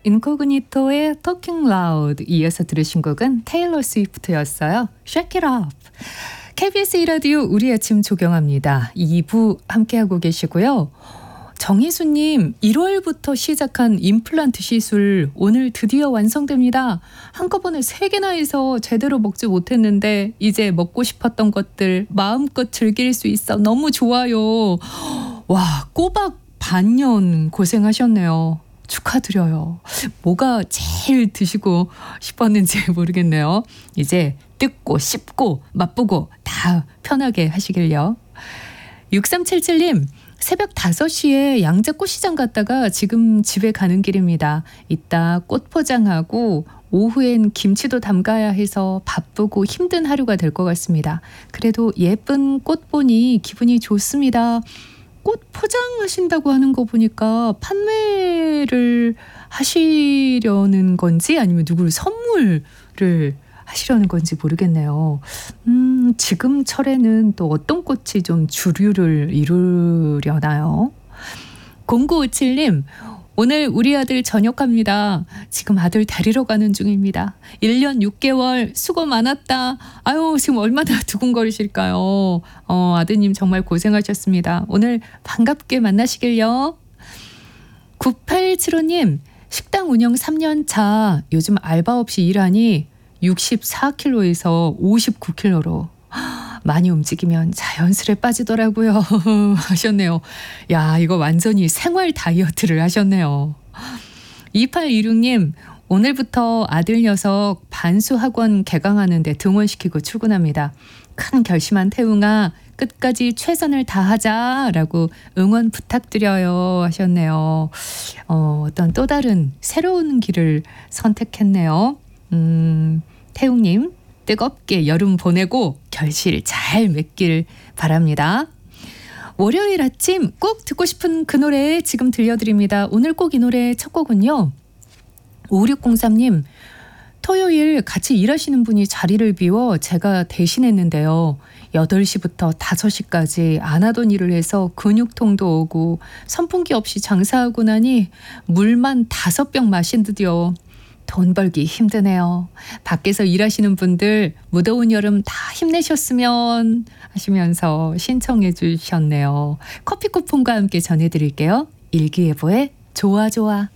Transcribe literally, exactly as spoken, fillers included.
인코그니토의 Talking Loud, 이어서 들으신 곡은 테일러 스위프트였어요. Shake It Off. 케이비에스 일 라디오 우리 아침 조경합니다. 이 부 함께하고 계시고요. 정희수님, 일월부터 시작한 임플란트 시술 오늘 드디어 완성됩니다. 한꺼번에 세 개나 해서 제대로 먹지 못했는데 이제 먹고 싶었던 것들 마음껏 즐길 수 있어 너무 좋아요. 와, 꼬박 반년 고생하셨네요. 축하드려요. 뭐가 제일 드시고 싶었는지 모르겠네요. 이제 뜯고 씹고 맛보고 다 편하게 하시길요. 육삼칠칠님, 새벽 다섯 시에 양재꽃시장 갔다가 지금 집에 가는 길입니다. 이따 꽃 포장하고 오후엔 김치도 담가야 해서 바쁘고 힘든 하루가 될 것 같습니다. 그래도 예쁜 꽃 보니 기분이 좋습니다. 꽃 포장하신다고 하는 거 보니까 판매를 하시려는 건지 아니면 누구를 선물을 하시려는 건지 모르겠네요. 음, 지금 철에는 또 어떤 꽃이 좀 주류를 이루려나요? 공구오칠님, 오늘 우리 아들 전역합니다. 지금 아들 데리러 가는 중입니다. 일 년 육 개월 수고 많았다. 아유, 지금 얼마나 두근거리실까요? 어, 아드님 정말 고생하셨습니다. 오늘 반갑게 만나시길요. 구팔칠오님, 식당 운영 삼 년 차, 요즘 알바 없이 일하니 육십사 킬로그램에서 오십구 킬로그램로 많이 움직이면 자연스레 빠지더라고요. 하셨네요. 야, 이거 완전히 생활 다이어트를 하셨네요. 이팔이육님, 오늘부터 아들 녀석 반수학원 개강하는데 등원시키고 출근합니다. 큰 결심한 태웅아, 끝까지 최선을 다하자라고 응원 부탁드려요 하셨네요. 어, 어떤 또 다른 새로운 길을 선택했네요. 음, 태웅님, 뜨겁게 여름 보내고 결실 잘 맺길 바랍니다. 월요일 아침 꼭 듣고 싶은 그 노래 지금 들려드립니다. 오늘 꼭 이 노래 첫 곡은요. 오육공삼님, 토요일 같이 일하시는 분이 자리를 비워 제가 대신했는데요. 여덟 시부터 다섯 시까지 안 하던 일을 해서 근육통도 오고 선풍기 없이 장사하고 나니 물만 다섯 병 마신 듯요. 돈 벌기 힘드네요. 밖에서 일하시는 분들 무더운 여름 다 힘내셨으면 하시면서 신청해 주셨네요. 커피 쿠폰과 함께 전해드릴게요. 일기예보의 좋아 좋아.